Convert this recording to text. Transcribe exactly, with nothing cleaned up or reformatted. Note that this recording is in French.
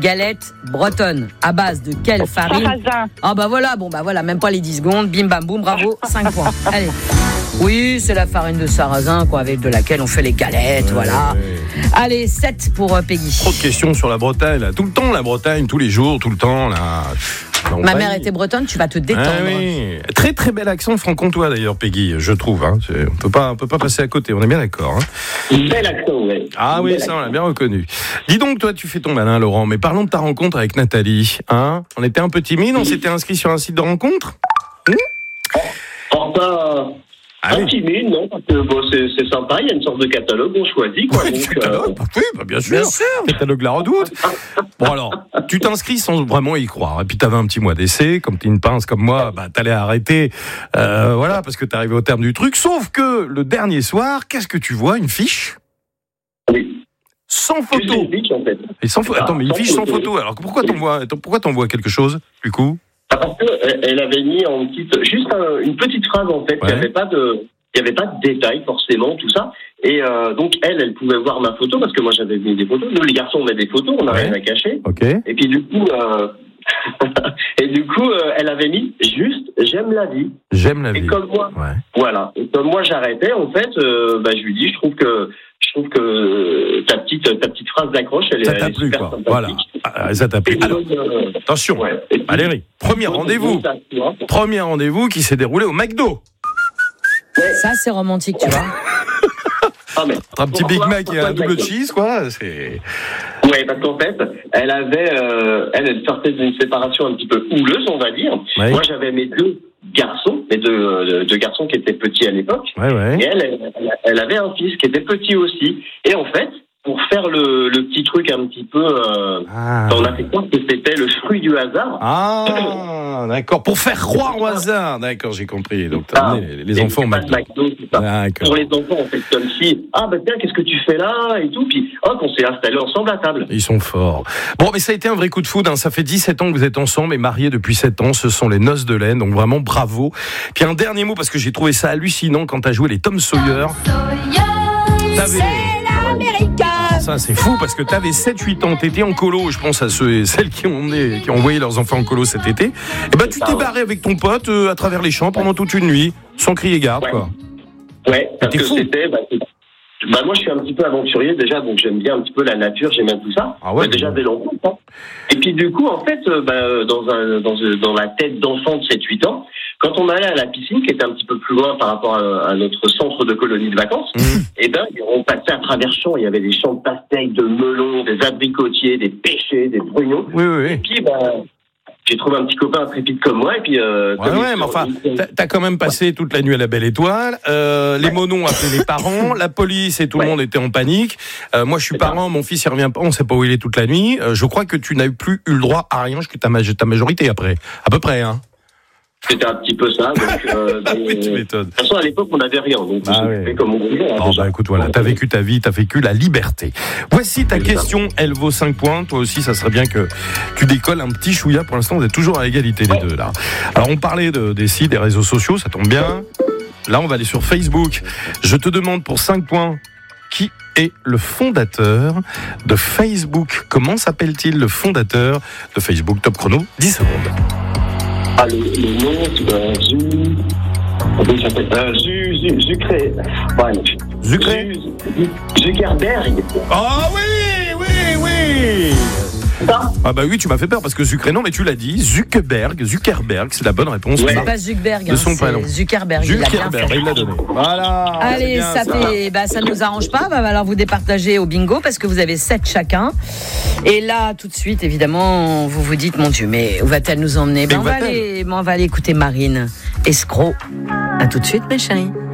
galette bretonne. À base de quelle farine? Sarrasin. Ah bah voilà, bon bah voilà, même pas les dix secondes. Bim bam boum, bravo, cinq points. Allez. Oui, c'est la farine de sarrasin, quoi, avec de laquelle on fait les galettes, ouais, voilà. Ouais. Allez, sept pour euh, Peggy. Trop de questions sur la Bretagne, là. Tout le temps, la Bretagne, tous les jours, tout le temps, là. Non, Ma mère était bretonne, tu vas te détendre. Ah oui. Très très bel accent franc-comtois d'ailleurs, Peggy, je trouve. Hein. On peut pas, on peut pas passer à côté. On est bien d'accord. Hein. Bel accent, oui. Ah oui, bel ça accent. on l'a bien reconnu. Dis donc, toi, tu fais ton malin, Laurent. Mais parlons de ta rencontre avec Nathalie. Hein, on était un peu timide. On s'était inscrit sur un site de rencontre. Hum enfin. Ah pas oui. timide, non, parce que bon, c'est, c'est sympa, il y a une sorte de catalogue, on choisit, quoi. Oui, donc, catalogue, euh... bah, oui, bah, bien sûr. Bien sûr. Catalogue La Redoute. Bon, alors, tu t'inscris sans vraiment y croire. Et puis, t'avais un petit mois d'essai. Comme t'es une pince comme moi, bah, t'allais arrêter, euh, voilà, parce que t'arrivais au terme du truc. Sauf que le dernier soir, qu'est-ce que tu vois? Une fiche? Oui. Sans photo. Une fiche, en fait. Et sans photo. Attends, mais une sans fiche photo. sans photo. Alors, pourquoi t'envoies, pourquoi t'envoies quelque chose, du coup? Parce qu'elle avait mis en petite, juste un, une petite phrase, en fait, Ouais. il n'y avait pas de, il n'y avait pas de détails, forcément, tout ça. Et euh, donc, elle, elle pouvait voir ma photo, parce que moi, j'avais mis des photos. Nous, les garçons, on met des photos, on n'a Ouais. rien à cacher. Ok. Et puis, du coup, euh... et du coup, euh, elle avait mis juste « j'aime la vie ». J'aime la Et vie. comme moi, Ouais. voilà. Et comme moi, j'arrêtais, en fait, euh, bah, je lui dis, je trouve que, je trouve que ta petite, ta petite phrase d'accroche, elle, Ça est- t'a elle est plu, super quoi. sympathique. Voilà. Ah, ça t'a plu. Et Alors, donc, euh, attention. ouais. Et puis, Valérie, premier rendez-vous. Premier rendez-vous qui s'est déroulé au McDo. Ça, c'est romantique, tu vois. Ah, mais, Un petit Big pourquoi- Mac et un pourquoi double McDo cheese, quoi. C'est... Ouais, parce qu'en fait, elle avait, euh, elle, elle sortait d'une séparation un petit peu houleuse, on va dire. Ouais. Moi, j'avais mes deux garçons, mes deux, euh, deux garçons qui étaient petits à l'époque. Ouais, ouais. Et elle, elle, elle avait un fils qui était petit aussi. Et en fait, pour faire le, le petit truc un petit peu, euh, Ah. on a fait croire que c'était le fruit du hasard. Ah, d'accord. Pour faire croire au hasard. D'accord, j'ai compris. Donc, t'as Ah, amené les, les et enfants au pas McDo. de McDo, tout ça. D'accord. Pour les enfants, on fait comme si, ah bah tiens, qu'est-ce que tu fais là et tout. Puis, hop, on s'est installés ensemble à table. Ils sont forts. Bon, mais ça a été un vrai coup de foudre. Hein. Ça fait dix-sept ans que vous êtes ensemble et mariés depuis sept ans. Ce sont les noces de laine. Donc, vraiment, bravo. Puis, un dernier mot, parce que j'ai trouvé ça hallucinant quand t'as joué les Tom Sawyer. T'avais... Ça, c'est fou parce que t'avais sept huit ans, t'étais en colo, je pense à ceux et celles qui ont, emmené, qui ont envoyé leurs enfants en colo cet été. Et ben, tu t'es barré avec ton pote euh, à travers les champs pendant toute une nuit, sans crier garde, Ouais. quoi. Ouais, parce T'es que fou. c'était, bah, c'est- bah, moi je suis un petit peu aventurier déjà, donc j'aime bien un petit peu la nature, j'aime bien tout ça. Ah ouais, Bah, déjà ouais. dès l'enfance. Hein. Et puis du coup, en fait, euh, bah, dans, un, dans, un- dans la tête d'enfant de sept huit ans, quand on allait à la piscine, qui était un petit peu plus loin par rapport à, à notre centre de colonie de vacances, Mmh. et ben on passait à travers champs, il y avait des champs de pastèques, de melons, des abricotiers, des pêchers, des brugnons. Oui, oui, Et oui. puis, bah, j'ai trouvé un petit copain intrépide comme moi, et puis... Euh, Ouais, comme ouais, il- mais enfin, il- t'as, t'as quand même passé toute la nuit à la Belle Étoile. Euh, les monos appelaient les parents, la police et tout le Ouais. monde était en panique. Euh, moi, je suis C'est ça. parent, mon fils il revient pas, on sait pas où il est toute la nuit. Euh, je crois que tu n'as plus eu le droit à rien jusqu'à ta, ma- ta majorité après, à peu près, hein. C'était un petit peu ça. Donc, euh, Oui, tu euh, m'étonnes. de toute façon, à l'époque, on n'avait rien. Donc, Ah on ouais. fait comme on voulait. hein, Oh déjà. bah écoute, voilà, t'as vécu ta vie, t'as vécu la liberté. Voici ta question, elle vaut cinq points. Toi aussi, ça serait bien que tu décolles un petit chouïa. Pour l'instant, vous êtes toujours à égalité les deux là. Alors on parlait de, des sites, des réseaux sociaux, ça tombe bien. Là, on va aller sur Facebook. Je te demande pour cinq points, qui est le fondateur de Facebook? Comment s'appelle-t-il le fondateur de Facebook? Top chrono, dix secondes. Ah, le, le nom, c'est euh, Zu... Comment il s'appelle euh, Zu... Zu... Zucré... Ouais, Zucré Zu- Zuckerberg. Ah oui, oui, oui. Ça Ah bah oui, tu m'as fait peur parce que Zucré, non mais tu l'as dit, Zuckerberg, Zuckerberg, c'est la bonne réponse. Ouais. C'est pas Zuckerberg, De hein, son prénom. c'est Zuckerberg. Il l'a bien Zuckerberg, fait. il l'a donné. Voilà. Allez, c'est bien, ça fait, bah, ça nous arrange pas. Va falloir vous départager au bingo parce que vous avez sept chacun. Et là, tout de suite, évidemment, vous vous dites, mon Dieu, mais où va-t-elle nous emmener? Ben, où on va va-t-elle aller, on va aller écouter Marine. Escroc. À tout de suite, mes chéris.